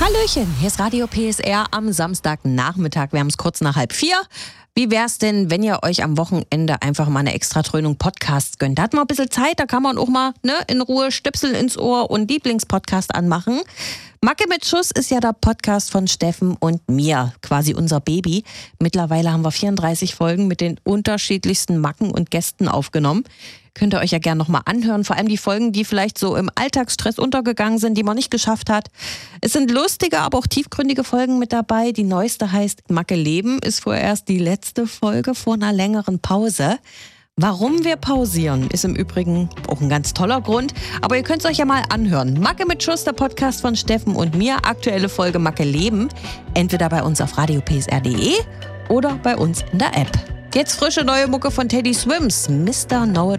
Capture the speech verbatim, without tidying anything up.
Hallöchen, hier ist Radio P S R am Samstagnachmittag. Wir haben es kurz nach halb vier. Wie wär's denn, wenn ihr euch am Wochenende einfach mal eine Extra-Dröhnung Podcasts gönnt? Da hat man ein bisschen Zeit, da kann man auch mal ne, in Ruhe Stöpsel ins Ohr und Lieblingspodcast anmachen. Macke mit Schuss ist ja der Podcast von Steffen und mir, quasi unser Baby. Mittlerweile haben wir vierunddreißig Folgen mit den unterschiedlichsten Macken und Gästen aufgenommen. Könnt ihr euch ja gerne nochmal anhören, vor allem die Folgen, die vielleicht so im Alltagsstress untergegangen sind, die man nicht geschafft hat. Es sind lustige, aber auch tiefgründige Folgen mit dabei. Die neueste heißt Macke Leben, ist vorerst die letzte Folge vor einer längeren Pause. Warum wir pausieren, ist im Übrigen auch ein ganz toller Grund. Aber ihr könnt es euch ja mal anhören. Macke mit Schuss, der Podcast von Steffen und mir. Aktuelle Folge Macke Leben. Entweder bei uns auf radio p s r punkt d e oder bei uns in der App. Jetzt frische neue Mucke von Teddy Swims, Mister Know It